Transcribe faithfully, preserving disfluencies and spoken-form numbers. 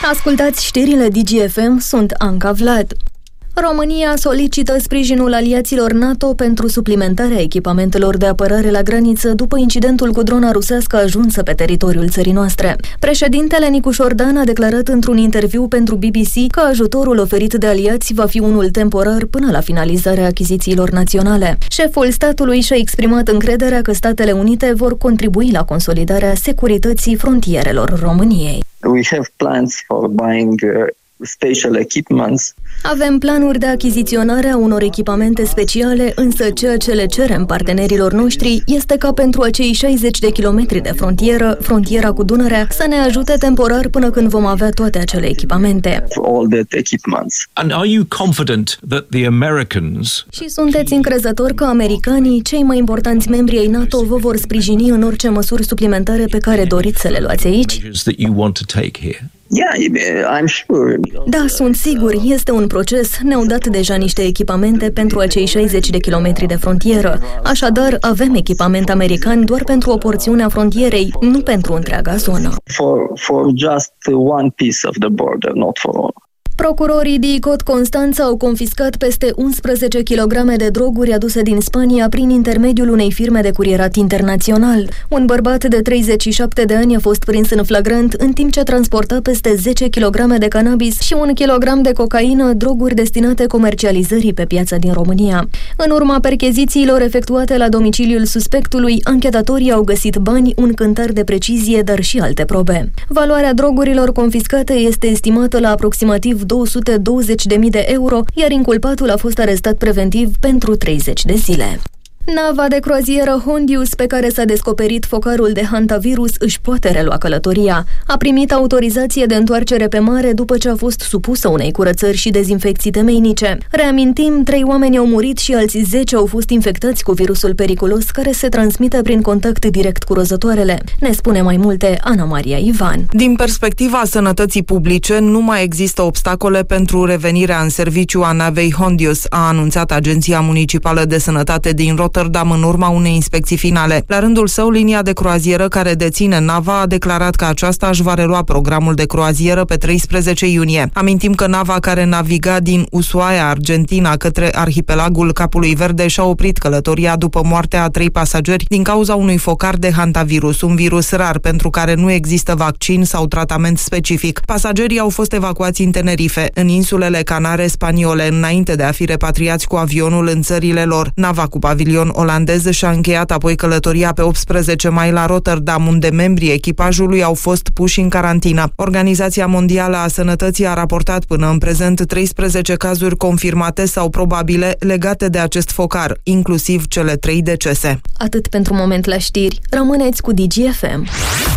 Ascultați știrile D G F M, sunt Anca Vlad. România solicită sprijinul aliaților NATO pentru suplimentarea echipamentelor de apărare la graniță după incidentul cu drona rusească ajunsă pe teritoriul țării noastre. Președintele Nicu Șordan a declarat într-un interviu pentru B B C că ajutorul oferit de aliați va fi unul temporar până la finalizarea achizițiilor naționale. Șeful statului și-a exprimat încrederea că Statele Unite vor contribui la consolidarea securității frontierelor României. We have plans for buying uh... special equipments. Avem planuri de achiziționare a unor echipamente speciale, însă ceea ce le cerem partenerilor noștri este ca pentru acei șaizeci de kilometri de frontieră, frontiera cu Dunărea, să ne ajute temporar până când vom avea toate acele echipamente. All that equipments. And are you confident that the Americans... Și sunteți încrezători că americanii, cei mai importanți membri ai NATO, vă vor sprijini în orice măsuri suplimentare pe care doriți să le luați aici? ...that you want to take here? Yeah, I'm sure. Da, sunt sigur, este un proces. Ne-au dat deja niște echipamente pentru acei șaizeci de kilometri de frontieră. Așadar, avem echipament american doar pentru o porțiune a frontierei, nu pentru întreaga zonă. For, for just one piece of the border, not for all. Procurorii D I C O T Constanța au confiscat peste unsprezece kilograme de droguri aduse din Spania prin intermediul unei firme de curierat internațional. Un bărbat de treizeci și șapte de ani a fost prins în flagrant în timp ce transporta peste zece kilograme de cannabis și un kilogram de cocaină, droguri destinate comercializării pe piața din România. În urma perchezițiilor efectuate la domiciliul suspectului, anchetatorii au găsit bani, un cântar de precizie, dar și alte probe. Valoarea drogurilor confiscate este estimată la aproximativ două sute douăzeci de mii de euro, iar inculpatul a fost arestat preventiv pentru treizeci de zile. Nava de croazieră Hondius, pe care s-a descoperit focarul de hantavirus, își poate relua călătoria. A primit autorizație de întoarcere pe mare după ce a fost supusă unei curățări și dezinfecții temeinice. Reamintim, trei oameni au murit și alții zece au fost infectați cu virusul periculos care se transmite prin contact direct cu rozătoarele. Ne spune mai multe Ana Maria Ivan. Din perspectiva sănătății publice, nu mai există obstacole pentru revenirea în serviciu a navei Hondius, a anunțat Agenția Municipală de Sănătate din Rotterdam Rotterdam în urma unei inspecții finale. La rândul său, linia de croazieră care deține nava a declarat că aceasta își va relua programul de croazieră pe treisprezece iunie. Amintim că nava care naviga din Ushuaia, Argentina, către arhipelagul Capului Verde și-a oprit călătoria după moartea a trei pasageri din cauza unui focar de hantavirus, un virus rar pentru care nu există vaccin sau tratament specific. Pasagerii au fost evacuați în Tenerife, în insulele Canare spaniole, înainte de a fi repatriați cu avionul în țările lor. Nava cu pavilion olandez și-a încheiat apoi călătoria pe optsprezece mai la Rotterdam, unde membrii echipajului au fost puși în carantină. Organizația Mondială a Sănătății a raportat până în prezent treisprezece cazuri confirmate sau probabile legate de acest focar, inclusiv cele trei decese. Atât pentru moment la știri. Rămâneți cu D G F M.